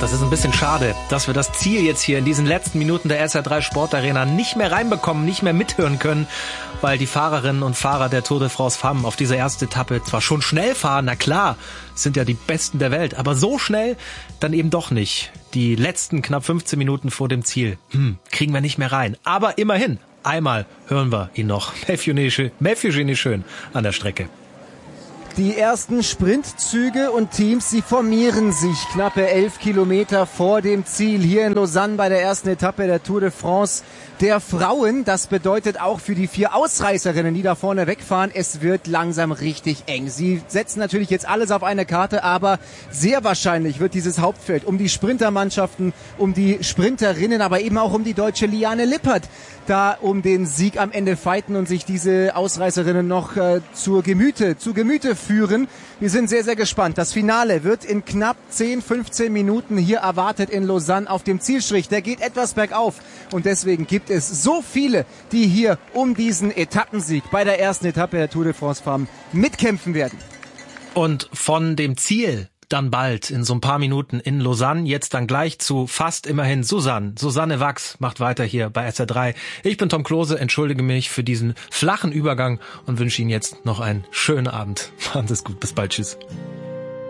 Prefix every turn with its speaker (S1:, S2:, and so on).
S1: das ist ein bisschen schade, dass wir das Ziel jetzt hier in diesen letzten Minuten der SR3 Sportarena nicht mehr reinbekommen, nicht mehr mithören können, weil die Fahrerinnen und Fahrer der Tour de France Femmes auf dieser ersten Etappe zwar schon schnell fahren, na klar, sind ja die Besten der Welt, aber so schnell dann eben doch nicht. Die letzten knapp 15 Minuten vor dem Ziel, kriegen wir nicht mehr rein. Aber immerhin, einmal hören wir ihn noch. Mathieu Genie schön an der Strecke.
S2: Die ersten Sprintzüge und Teams, sie formieren sich knappe 11 Kilometer vor dem Ziel hier in Lausanne bei der ersten Etappe der Tour de France der Frauen. Das bedeutet auch für die 4 Ausreißerinnen, die da vorne wegfahren, es wird langsam richtig eng. Sie setzen natürlich jetzt alles auf eine Karte, aber sehr wahrscheinlich wird dieses Hauptfeld um die Sprintermannschaften, um die Sprinterinnen, aber eben auch um die deutsche Liane Lippert da um den Sieg am Ende fighten und sich diese Ausreißerinnen noch zu Gemüte führen. Wir sind sehr, sehr gespannt. Das Finale wird in knapp 10, 15 Minuten hier erwartet in Lausanne auf dem Zielstrich. Der geht etwas bergauf und deswegen gibt es so viele, die hier um diesen Etappensieg bei der ersten Etappe der Tour de France Femmes mitkämpfen werden.
S1: Und von dem Ziel dann bald in so ein paar Minuten in Lausanne, jetzt dann gleich zu fast immerhin Susanne Wachs macht weiter hier bei SR3. Ich bin Tom Klose, entschuldige mich für diesen flachen Übergang und wünsche Ihnen jetzt noch einen schönen Abend. Machen Sie es gut, bis bald, tschüss.